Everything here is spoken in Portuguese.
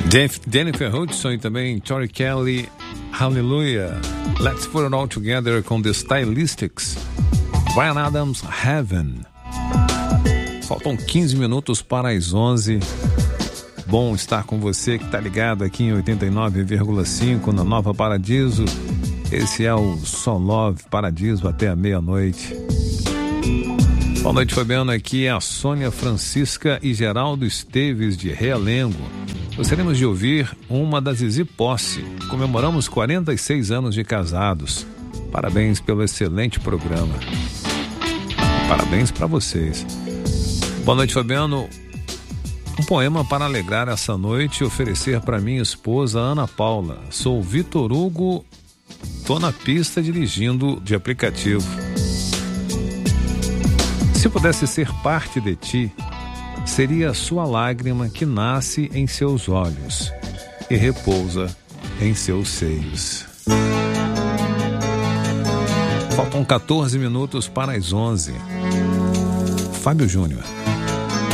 Jennifer Hudson e também Tori Kelly, Hallelujah. Let's Put It All Together com The Stylistics, Bryan Adams, Heaven. Faltam 15 minutos para as 11. Bom estar com você que está ligado aqui em 89,5 na Nova Paradiso. Esse é o Só Love Paradiso até a meia-noite. Boa noite, Fabiano. Aqui é a Sônia Francisca e Geraldo Esteves de Realengo. Gostaríamos de ouvir uma da Zizi Posse. Comemoramos 46 anos de casados. Parabéns pelo excelente programa. Parabéns para vocês. Boa noite, Fabiano. Um poema para alegrar essa noite e oferecer para minha esposa Ana Paula. Sou Vitor Hugo, tô na pista dirigindo de aplicativo. Se pudesse ser parte de ti, seria a sua lágrima que nasce em seus olhos e repousa em seus seios. Faltam 14 minutos para as 11. Fábio Júnior.